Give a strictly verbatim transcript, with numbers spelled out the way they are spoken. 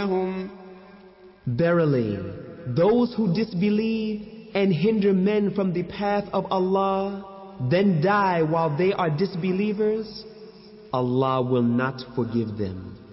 لهم. Verily, those who disbelieve and hinder men from the path of Allah, then die while they are disbelievers, Allah will not forgive them.